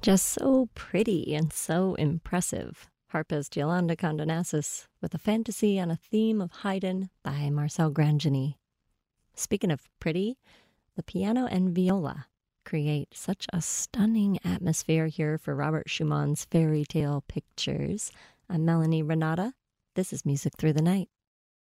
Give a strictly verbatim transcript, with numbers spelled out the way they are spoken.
Just so pretty and so impressive. Harpist Yolanda Condonassis with a fantasy on a theme of Haydn by Marcel Grangeny. Speaking of pretty, the piano and viola create such a stunning atmosphere here for Robert Schumann's fairy tale pictures. I'm Melanie Renata. This is Music Through the Night.